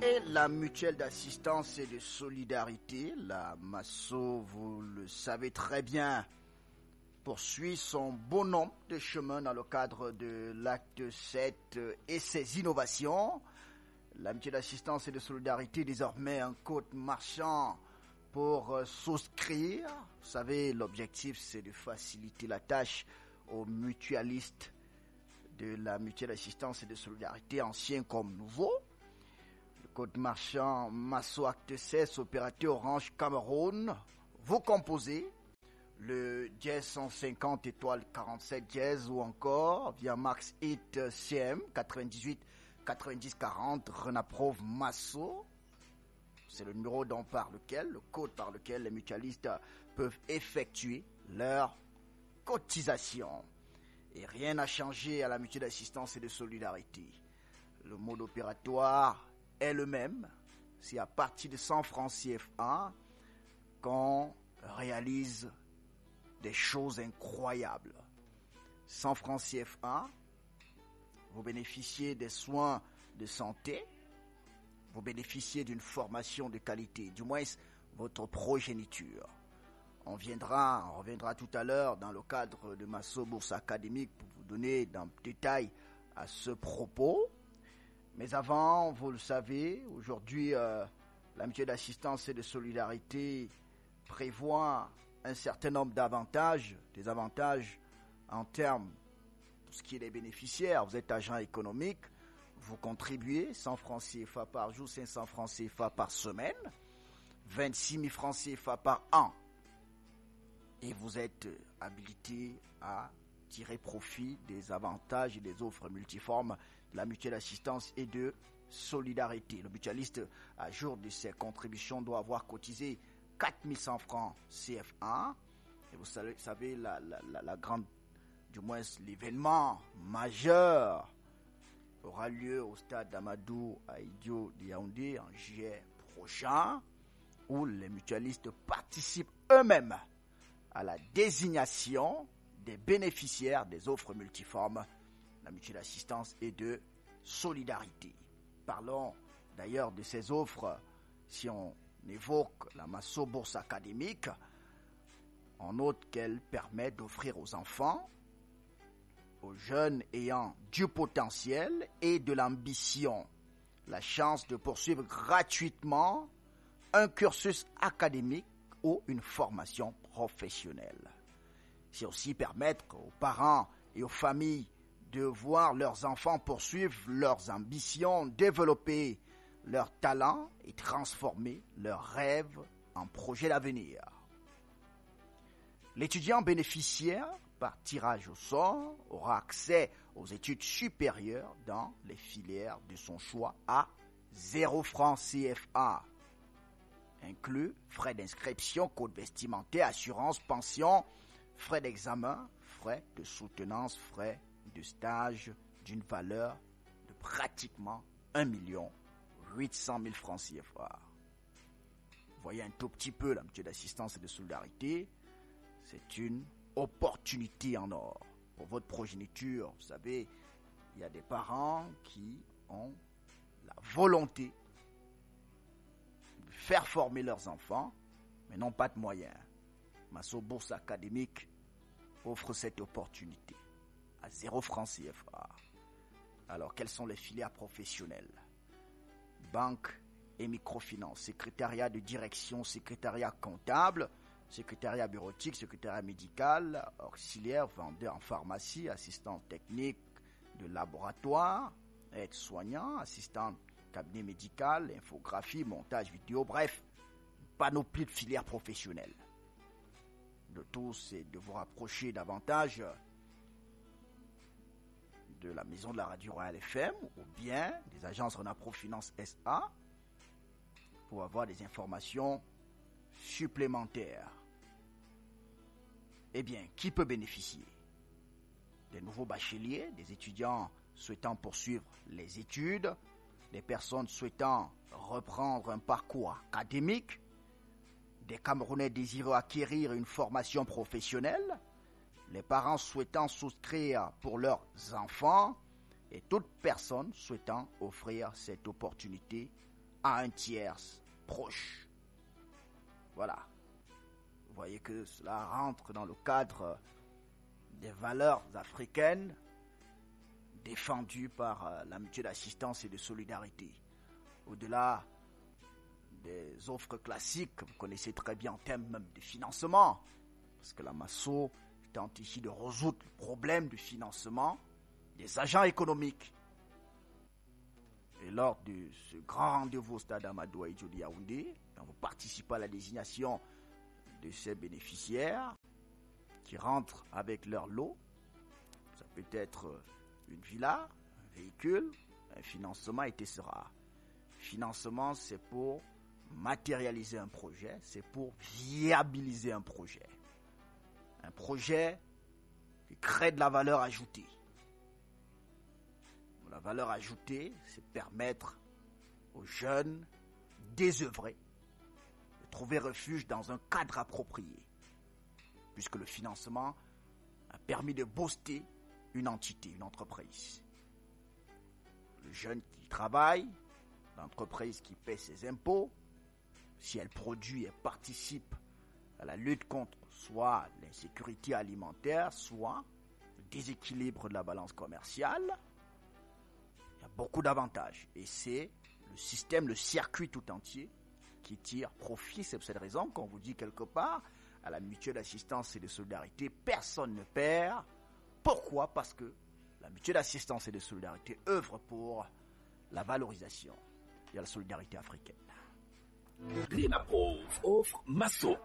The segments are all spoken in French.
Et la mutuelle d'assistance et de solidarité, la MASSO, vous le savez très bien, poursuit son bon nombre de chemins dans le cadre de l'acte 7 et ses innovations. La mutuelle d'assistance et de solidarité, désormais un code marchand pour souscrire. Vous savez, l'objectif, c'est de faciliter la tâche aux mutualistes de la mutuelle d'assistance et de solidarité, anciens comme nouveaux. Le code marchand MASSO Acte 16, opérateur Orange Cameroun. Vous composez le dièse 150 étoile 47 dièse ou encore via Max Hit CM 98 90 40 Renaprove MASSO. C'est le numéro le code par lequel les mutualistes peuvent effectuer leur cotisation. Et rien n'a changé à la mutuelle d'assistance et de solidarité. Le mode opératoire est le même. C'est à partir de 100 francs CFA qu'on réalise des choses incroyables. 100 francs CFA, vous bénéficiez des soins de santé, vous bénéficiez d'une formation de qualité, du moins votre progéniture. On reviendra tout à l'heure dans le cadre de MASSO Bourse Académique pour vous donner dans le détail à ce propos. Mais avant, vous le savez, aujourd'hui, la mutuelle d'assistance et de solidarité prévoit un certain nombre d'avantages, des avantages en termes de ce qui est des bénéficiaires. Vous êtes agent économique, vous contribuez 100 francs CFA par jour, 500 francs CFA par semaine, 26 000 francs CFA par an. Et vous êtes habilité à tirer profit des avantages et des offres multiformes de la mutuelle d'assistance et de solidarité. Le mutualiste, à jour de ses contributions, doit avoir cotisé 4100 francs CFA. Et vous savez la grande, du moins l'événement majeur aura lieu au stade d'Amadou à Idio de Yaoundé en juillet prochain, où les mutualistes participent eux-mêmes à la désignation des bénéficiaires des offres multiformes de la mutuelle d'assistance et de solidarité. Parlons d'ailleurs de ces offres. Si on évoque la MASSO Bourse Académique, on note qu'elle permet d'offrir aux enfants, aux jeunes ayant du potentiel et de l'ambition, la chance de poursuivre gratuitement un cursus académique ou une formation professionnelle. C'est aussi permettre aux parents et aux familles de voir leurs enfants poursuivre leurs ambitions, développer leurs talents et transformer leurs rêves en projets d'avenir. L'étudiant bénéficiaire, par tirage au sort, aura accès aux études supérieures dans les filières de son choix à 0 francs CFA. Inclus frais d'inscription, code vestimentaire, assurance, pension, frais d'examen, frais de soutenance, frais de stage d'une valeur de pratiquement 1 800 000 francs CFA. Vous voyez un tout petit peu la mutuelle d'assistance et de solidarité, c'est une opportunité en or pour votre progéniture. Vous savez, il y a des parents qui ont la volonté de faire former leurs enfants, mais n'ont pas de moyens. MASSO Bourse Académique offre cette opportunité à 0 francs CFA. Alors, quelles sont les filières professionnelles? Banque et microfinance, secrétariat de direction, secrétariat comptable, secrétariat bureautique, secrétariat médical, auxiliaire, vendeur en pharmacie, assistant technique de laboratoire, aide-soignant, assistant cabinet médical, infographie, montage vidéo, bref, une panoplie de filières professionnelles. Le tout, c'est de vous rapprocher davantage de la maison de la radio Royal FM ou bien des agences Renaprove Finance SA pour avoir des informations supplémentaires. Eh bien, qui peut bénéficier? Des nouveaux bacheliers, des étudiants souhaitant poursuivre les études, des personnes souhaitant reprendre un parcours académique, des Camerounais désireux acquérir une formation professionnelle, les parents souhaitant souscrire pour leurs enfants et toute personne souhaitant offrir cette opportunité à un tiers proche. Voilà. Vous voyez que cela rentre dans le cadre des valeurs africaines défendues par la mutuelle assistance et de solidarité. Au-delà des offres classiques que vous connaissez très bien en termes même de financement, parce que la MASO tente ici de résoudre le problème du financement des agents économiques. Et lors de ce grand rendez-vous au stade Amadou Ahidjo Yaoundé, vous participez à la désignation de ces bénéficiaires qui rentrent avec leur lot. Ça peut être une villa, un véhicule, un financement et sera. Financement, c'est pour matérialiser un projet, c'est pour viabiliser un projet. Un projet qui crée de la valeur ajoutée. La valeur ajoutée, c'est permettre aux jeunes désœuvrés de trouver refuge dans un cadre approprié, puisque le financement a permis de booster une entité, une entreprise. Le jeune qui travaille, l'entreprise qui paie ses impôts, si elle produit et participe à la lutte contre soit l'insécurité alimentaire, soit le déséquilibre de la balance commerciale, il y a beaucoup d'avantages. Et c'est le système, le circuit tout entier qui tire profit. C'est pour cette raison qu'on vous dit quelque part, à la mutuelle d'assistance et de solidarité, personne ne perd. Pourquoi? Parce que la mutuelle d'assistance et de solidarité œuvre pour la valorisation de la solidarité africaine. RENAPRO offre MASO.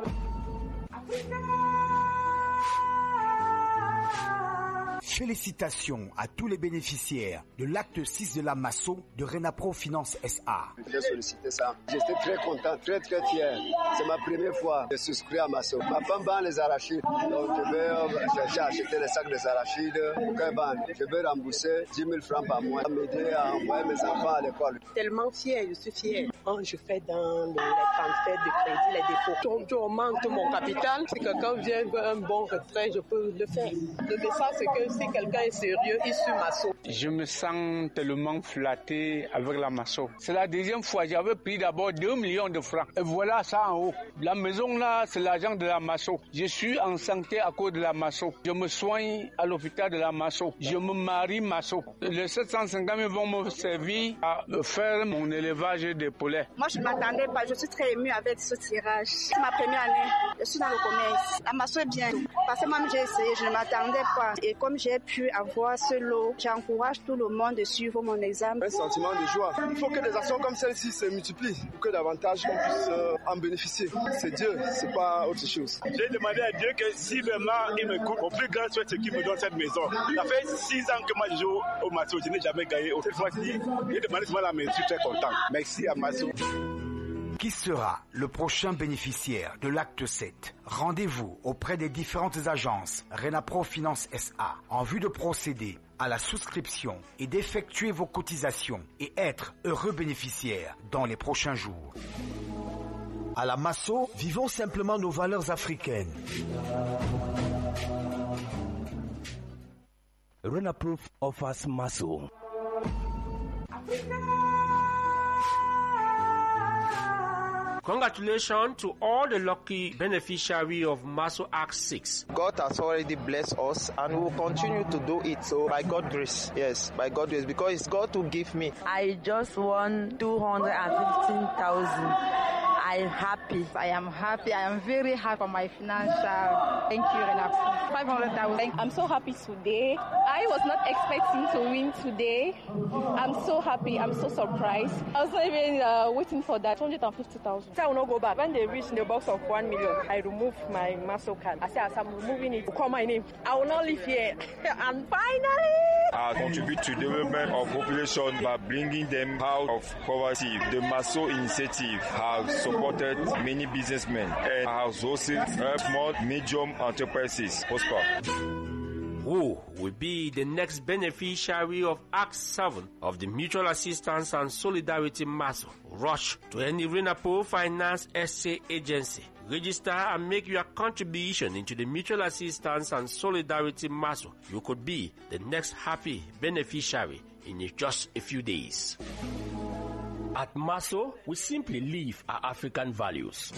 Félicitations à tous les bénéficiaires de l'acte 6 de la MASO de RENAPRO Finance SA. J'ai sollicité ça. J'étais très content, très fier. C'est ma première fois de souscrire à MASO. Ma femme vend les arachides. Donc j'ai acheté les sacs des arachides. Je vais rembourser 10 000 francs par mois. Ça m'aider à envoyer mes enfants à l'école. Tellement fier, je suis fier. Quand je fais dans les transferts de crédit, les dépôts, je augmente mon capital. Si quelqu'un vient veut un bon retrait, je peux le faire. Le message, c'est que si quelqu'un est sérieux, il suit MASO. Je me sens tellement flatté avec la MASO. C'est la deuxième fois. J'avais pris d'abord 2 millions de francs. Et voilà ça en haut. La maison là, c'est l'argent de la MASO. Je suis en santé à cause de la MASO. Je me soigne à l'hôpital de la MASO. Je me marie MASO. Les 750 000 vont me servir à faire mon élevage de poulets. Moi, je ne m'attendais pas. Je suis très émue avec ce tirage. C'est ma première année. Je suis dans le commerce. La MASO est bien. Parce que moi, j'ai essayé. Je ne m'attendais pas. Et comme j'ai pu avoir ce lot, j'encourage tout le monde de suivre mon examen. Un sentiment de joie. Il faut que des actions comme celle-ci se multiplient pour que davantage on puisse en bénéficier. C'est Dieu, c'est pas autre chose. J'ai demandé à Dieu que si vraiment il me coupe, au plus grand souhait, c'est qu'il me donne cette maison. Ça fait 6 ans que moi je joue au MASO, je n'ai jamais gagné. Cette fois-ci, j'ai demandé souvent la maison, je suis très content. Merci à MASO. Qui sera le prochain bénéficiaire de l'acte 7? Rendez-vous auprès des différentes agences RENAPRO Finance SA en vue de procéder à la souscription et d'effectuer vos cotisations et être heureux bénéficiaire dans les prochains jours. À la MASO, vivons simplement nos valeurs africaines. RENAPRO offers MASO. Congratulations to all the lucky beneficiaries of MASO Act 6. God has already blessed us and we will continue to do it. So by God's grace, yes, by God's grace, because it's God who give me. I just won 215,000. I'm happy. I am happy. I am very happy for my financial. Thank you, RENAPRO. 500,000. I'm so happy today. I was not expecting to win today. I'm so happy. I'm so surprised. I was not even waiting for that. 250,000. I will not go back. When they reach the box of 1 million, I remove my MASO card. I say, as I'm removing it, call my name. I will not live here. And finally, I contribute to the development of population by bringing them out of poverty. The MASO initiative has supported many businessmen and has also helped small, medium enterprises prosper. Who will be the next beneficiary of Act 7 of the Mutual Assistance and Solidarity MASO? Rush to any RENAPRO Finance SA agency. Register and make your contribution into the Mutual Assistance and Solidarity MASO. You could be the next happy beneficiary in just a few days. At Maso, we simply live our African values.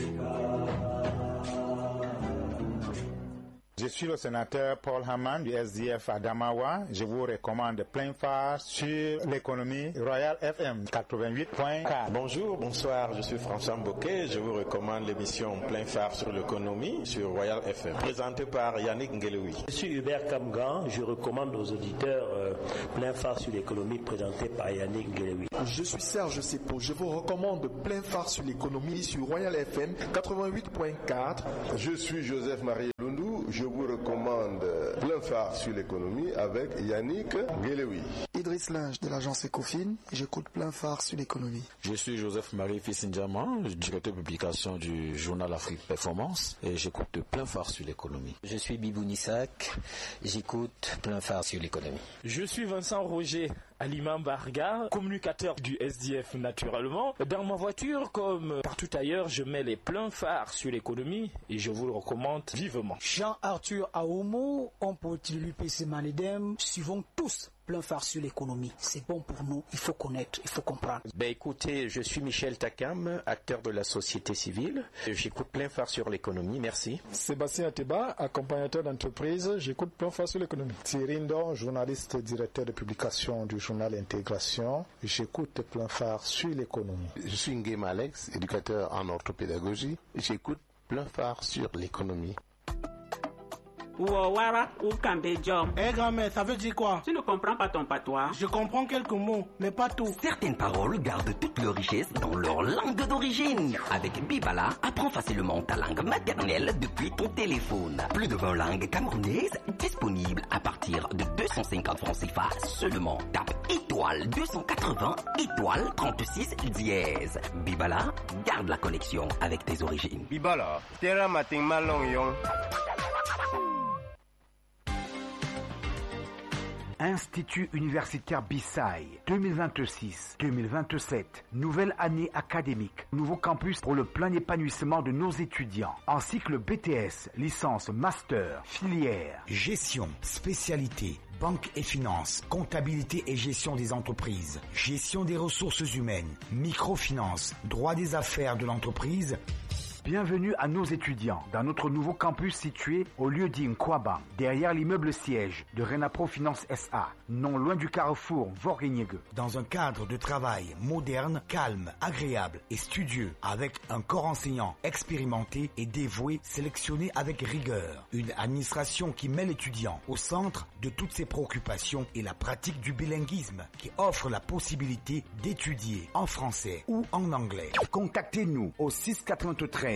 Je suis le sénateur Paul Haman du SDF Adamawa. Je vous recommande plein phare sur l'économie Royal FM 88.4. Bonjour, bonsoir, je suis François Mbouké. Je vous recommande l'émission Plein phare sur l'économie sur Royal FM, présentée par Yannick Ngelewi. Je suis Hubert Kamgan. Je recommande aux auditeurs Plein phare sur l'économie, présenté par Yannick Ngelewi. Je suis Serge Sepo. Je vous recommande Plein phare sur l'économie sur Royal FM 88.4. Je suis Joseph-Marie Lundou. Je vous recommande Plein phare sur l'économie avec Yannick Ngelewi. Idriss Linge de l'agence Ecofin. J'écoute Plein phare sur l'économie. Je suis Joseph-Marie Fissindiaman, directeur de publication du journal Afrique Performance, et j'écoute Plein phare sur l'économie. Je suis Bibou Nissak. J'écoute Plein phare sur l'économie. Je suis Vincent Roger. Alima Barga, communicateur du SDF naturellement. Dans ma voiture, comme partout ailleurs, je mets les pleins phares sur l'économie et je vous le recommande vivement. Jean-Arthur Aomo, on peut l'UPC Manedem, suivons tous Plein phare sur l'économie. C'est bon pour nous, il faut connaître, il faut comprendre. Écoutez, je suis Michel Takam, acteur de la société civile. J'écoute Plein phare sur l'économie, merci. Sébastien Ateba, accompagnateur d'entreprise, j'écoute Plein phare sur l'économie. Thierry Ndon, journaliste directeur de publication du journal Intégration, j'écoute Plein phare sur l'économie. Je suis Nguema Alex, éducateur en orthopédagogie, j'écoute Plein phare sur l'économie. Ouawara ou Kambedjom. Grand-mère, ça veut dire quoi? Tu ne comprends pas ton patois? Je comprends quelques mots, mais pas tout. Certaines paroles gardent toute leur richesse dans leur langue d'origine. Avec Bibala, apprends facilement ta langue maternelle depuis ton téléphone. Plus de 20 langues camerounaises disponibles à partir de 250 francs CFA seulement. Tape étoile 280 étoile 36 dièse. Bibala, garde la connexion avec tes origines. Bibala, terra mating malong yong. Institut universitaire Bissai 2026-2027, nouvelle année académique, nouveau campus pour le plein épanouissement de nos étudiants, en cycle BTS, licence, master, filière, gestion, spécialité, banque et finance, comptabilité et gestion des entreprises, gestion des ressources humaines, microfinance, droit des affaires de l'entreprise. Bienvenue à nos étudiants dans notre nouveau campus situé au lieu-dit Nkwaba, derrière l'immeuble siège de Renapro Finance SA, non loin du carrefour Vorgeniegue. Dans un cadre de travail moderne, calme, agréable et studieux, avec un corps enseignant expérimenté et dévoué, sélectionné avec rigueur. Une administration qui met l'étudiant au centre de toutes ses préoccupations et la pratique du bilinguisme, qui offre la possibilité d'étudier en français ou en anglais. Contactez-nous au 693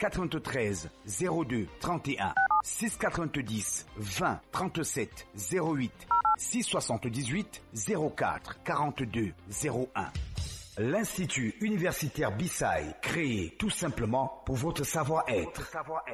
02 31 690 20 37 08 678 04 42 01. L'Institut universitaire Bissai, créé tout simplement pour votre savoir-être.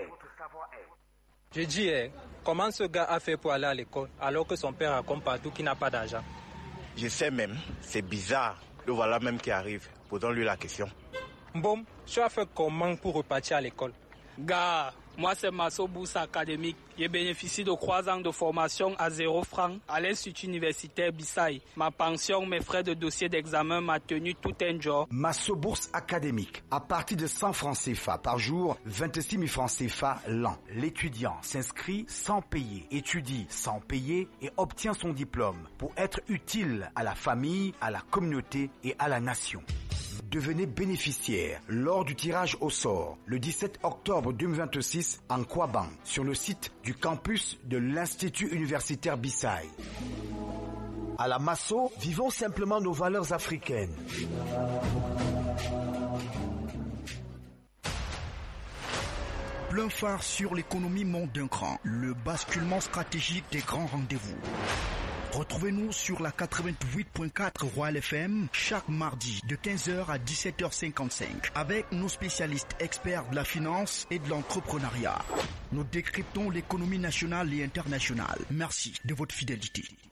Je dis, comment ce gars a fait pour aller à l'école alors que son père raconte partout qu'il n'a pas d'argent? Je sais même, c'est bizarre. Le voilà même qui arrive. Posons-lui la question. Bon, tu as fait comment pour repartir à l'école? Gars, moi c'est Masso Bourse Académique. J'ai bénéficié de 3 ans de formation à 0 francs à l'Institut universitaire Bissai. Ma pension, mes frais de dossier d'examen m'a tenu tout un jour. Masso Bourse Académique, à partir de 100 francs CFA par jour, 26 000 francs CFA l'an. L'étudiant s'inscrit sans payer, étudie sans payer et obtient son diplôme pour être utile à la famille, à la communauté et à la nation. Devenez bénéficiaire lors du tirage au sort le 17 octobre 2026 en Kwabang sur le site du campus de l'Institut universitaire Bissai. À la Masso, vivons simplement nos valeurs africaines. Plein phare sur l'économie monte d'un cran, le basculement stratégique des grands rendez-vous. Retrouvez-nous sur la 88.4 Royal FM chaque mardi de 15h à 17h55 avec nos spécialistes experts de la finance et de l'entrepreneuriat. Nous décryptons l'économie nationale et internationale. Merci de votre fidélité.